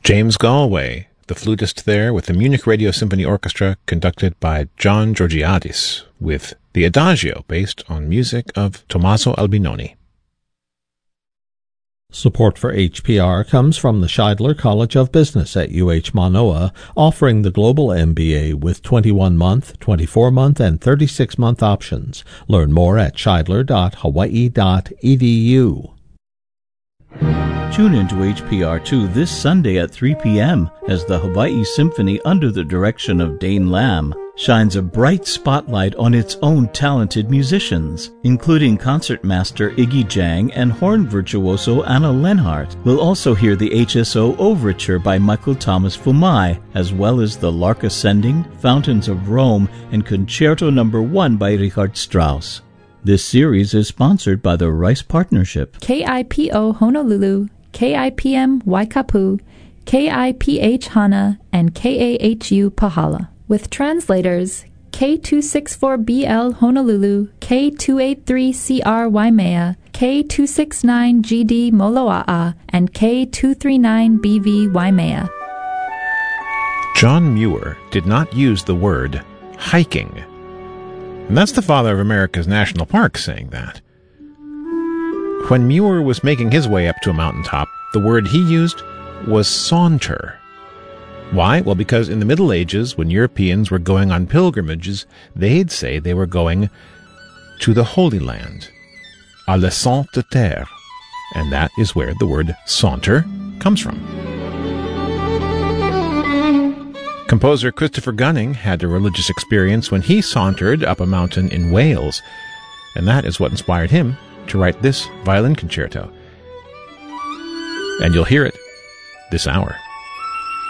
James Galway, the flutist there with the Munich Radio Symphony Orchestra, conducted by John Georgiadis, with the Adagio based on music of Tommaso Albinoni. Support for HPR comes from the Scheidler College of Business at UH Manoa, offering the Global MBA with 21-month, 24-month, and 36-month options. Learn more at scheidler.hawaii.edu. Tune into HPR2 this Sunday at 3 p.m. as the Hawaii Symphony, under the direction of Dane Lamb, shines a bright spotlight on its own talented musicians, including concertmaster Iggy Jang and horn virtuoso Anna Lenhart. We'll also hear the HSO Overture by Michael Thomas Fumai, as well as the Lark Ascending, Fountains of Rome, and Concerto No. 1 by Richard Strauss. This series is sponsored by the Rice Partnership, KIPO Honolulu, KIPM Waikapu, KIPH Hana, and KAHU Pahala, with translators K264BL Honolulu, K283CR Waimea, K269GD Moloa'a, and K239BV Waimea. John Muir did not use the word hiking. And that's the father of America's national parks saying that. When Muir was making his way up to a mountaintop, the word he used was saunter. Why? Well, because in the Middle Ages, when Europeans were going on pilgrimages, they'd say they were going to the Holy Land, à la Sainte Terre, and that is where the word saunter comes from. Composer Christopher Gunning had a religious experience when he sauntered up a mountain in Wales, and that is what inspired him to write this violin concerto. And you'll hear it this hour.